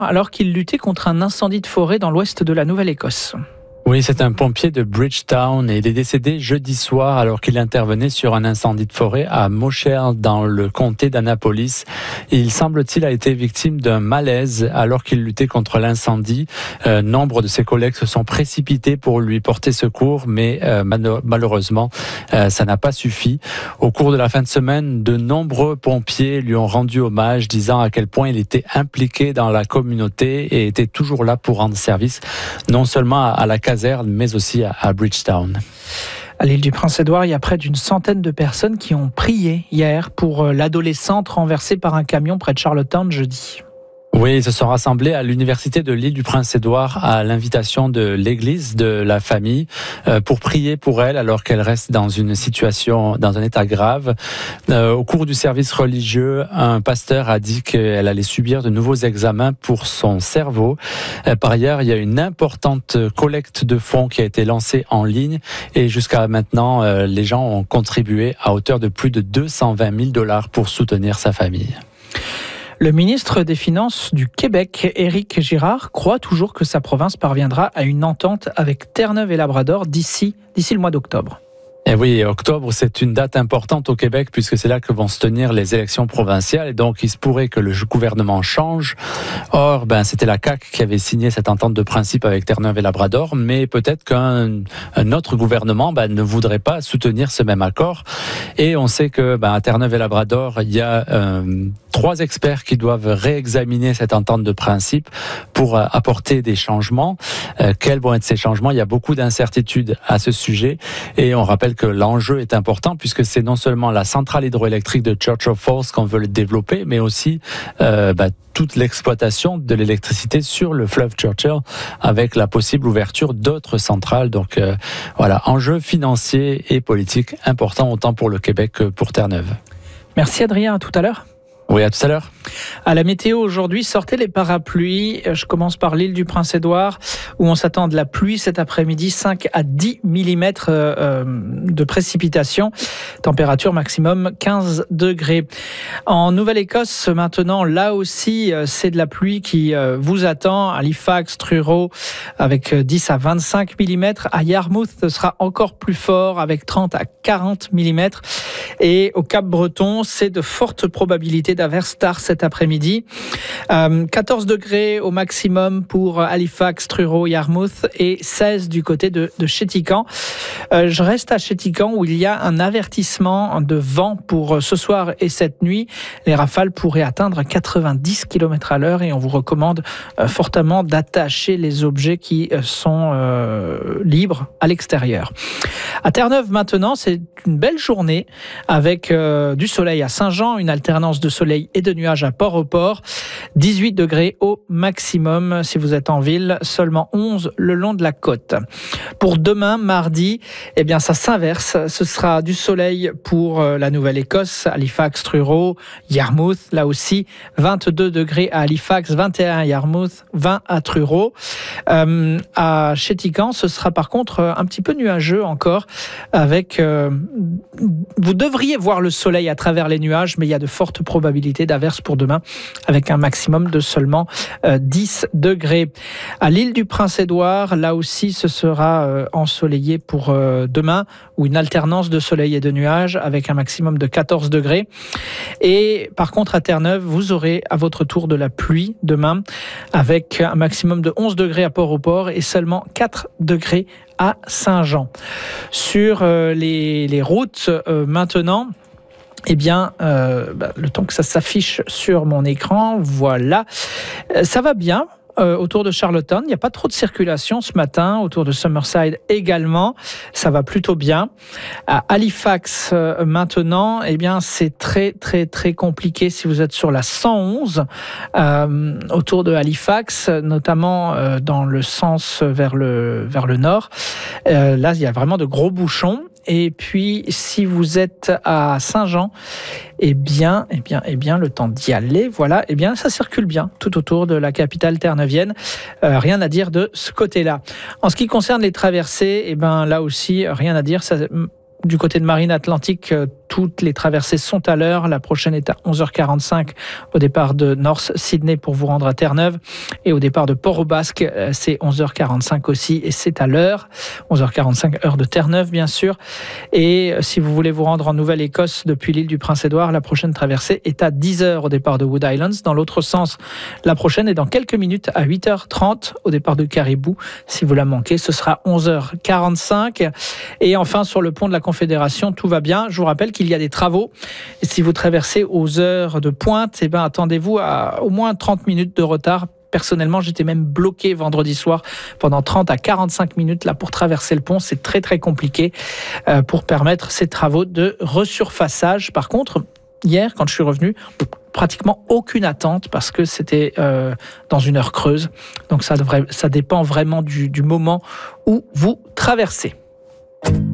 alors qu'il luttait contre un incendie de forêt dans l'ouest de la Nouvelle-Écosse. Oui, c'est un pompier de Bridgetown et il est décédé jeudi soir alors qu'il intervenait sur un incendie de forêt à Moshel dans le comté d'Annapolis. Il semble-t-il a été victime d'un malaise alors qu'il luttait contre l'incendie. Nombre de ses collègues se sont précipités pour lui porter secours, mais malheureusement, ça n'a pas suffi. Au cours de la fin de semaine, de nombreux pompiers lui ont rendu hommage, disant à quel point il était impliqué dans la communauté et était toujours là pour rendre service, non seulement à la caserne, mais aussi à Bridgetown. À l'île du Prince-Édouard, il y a près d'une centaine de personnes qui ont prié hier pour l'adolescente renversée par un camion près de Charlottetown jeudi. Oui, ils se sont rassemblés à l'université de l'île du Prince-Édouard à l'invitation de l'église de la famille pour prier pour elle alors qu'elle reste dans une situation, dans un état grave. Au cours du service religieux, un pasteur a dit qu'elle allait subir de nouveaux examens pour son cerveau. Par ailleurs, il y a une importante collecte de fonds qui a été lancée en ligne et jusqu'à maintenant, les gens ont contribué à hauteur de plus de 220 000 $ pour soutenir sa famille. Le ministre des Finances du Québec, Éric Girard, croit toujours que sa province parviendra à une entente avec Terre-Neuve et Labrador d'ici le mois d'octobre. Et oui, octobre, c'est une date importante au Québec puisque c'est là que vont se tenir les élections provinciales et donc il se pourrait que le gouvernement change. Or, c'était la CAQ qui avait signé cette entente de principe avec Terre-Neuve et Labrador, mais peut-être qu'un autre gouvernement ne voudrait pas soutenir ce même accord. Et on sait que à Terre-Neuve et Labrador, il y a 3 experts qui doivent réexaminer cette entente de principe pour apporter des changements. Quels vont être ces changements? Il y a beaucoup d'incertitudes à ce sujet et on rappelle que l'enjeu est important puisque c'est non seulement la centrale hydroélectrique de Churchill Falls qu'on veut développer, mais aussi toute l'exploitation de l'électricité sur le fleuve Churchill avec la possible ouverture d'autres centrales. Donc voilà, enjeu financier et politique important autant pour le Québec que pour Terre-Neuve. Merci Adrien, à tout à l'heure. Oui, à tout à l'heure. À la météo aujourd'hui, sortez les parapluies. Je commence par l'île du Prince-Édouard où on s'attend de la pluie cet après-midi, 5 à 10 mm de précipitations. Température maximum 15 degrés. En Nouvelle-Écosse, maintenant, là aussi, c'est de la pluie qui vous attend. Halifax, Truro, avec 10 à 25 mm. À Yarmouth, ce sera encore plus fort avec 30 à 40 mm. Et au Cap-Breton, c'est de fortes probabilités d'averses tard cet après-midi. 14 degrés au maximum pour Halifax, Truro, Yarmouth et 16 du côté de Chéticamp. Je reste à Chéticamp où il y a un avertissement de vent pour ce soir et cette nuit. Les rafales pourraient atteindre 90 km/h et on vous recommande fortement d'attacher les objets qui sont libres à l'extérieur. À Terre-Neuve maintenant, c'est une belle journée avec du soleil à Saint-Jean, une alternance de soleil et de nuages à Port-au-Port. 18 degrés au maximum si vous êtes en ville, seulement 11 le long de la côte. Pour demain, mardi, ça s'inverse. Ce sera du soleil pour la Nouvelle-Écosse, Halifax, Truro, Yarmouth, là aussi 22 degrés à Halifax, 21 à Yarmouth, 20 à Truro. À Chéticamp, ce sera par contre un petit peu nuageux encore avec... vous devriez voir le soleil à travers les nuages, mais il y a de fortes probabilités d'averses pour demain avec un maximum de seulement 10 degrés. À l'île du Prince-Édouard, là aussi ce sera ensoleillé pour demain ou une alternance de soleil et de nuages avec un maximum de 14 degrés. Et par contre à Terre-Neuve, vous aurez à votre tour de la pluie demain avec un maximum de 11 degrés à Port-au-Port et seulement 4 degrés à Saint-Jean. Sur les routes maintenant, le temps que ça s'affiche sur mon écran, voilà. Ça va bien. Autour de Charlottetown, il n'y a pas trop de circulation ce matin, autour de Summerside également, ça va plutôt bien. À Halifax maintenant, c'est très très très compliqué si vous êtes sur la 111 autour de Halifax, notamment dans le sens vers le nord. Là, il y a vraiment de gros bouchons. Et puis, si vous êtes à Saint-Jean, le temps d'y aller, voilà, ça circule bien tout autour de la capitale terre-neuvienne. Rien à dire de ce côté-là. En ce qui concerne les traversées, là aussi, rien à dire. Ça, du côté de Marine Atlantique, toutes les traversées sont à l'heure. La prochaine est à 11h45 au départ de North Sydney pour vous rendre à Terre-Neuve. Et au départ de Port-au-Basque, c'est 11h45 aussi et c'est à l'heure. 11h45 heure de Terre-Neuve, bien sûr. Et si vous voulez vous rendre en Nouvelle-Écosse depuis l'île du Prince-Édouard, la prochaine traversée est à 10h au départ de Wood Islands. Dans l'autre sens, la prochaine est dans quelques minutes à 8h30 au départ de Caribou. Si vous la manquez, ce sera 11h45. Et enfin, sur le pont de la Confédération, tout va bien. Je vous rappelle qu'il y a des travaux. Et si vous traversez aux heures de pointe, attendez-vous à au moins 30 minutes de retard. Personnellement, j'étais même bloqué vendredi soir pendant 30 à 45 minutes là pour traverser le pont. C'est très très compliqué pour permettre ces travaux de resurfaçage. Par contre, hier, quand je suis revenu, pratiquement aucune attente parce que c'était dans une heure creuse. Donc ça dépend vraiment du moment où vous traversez.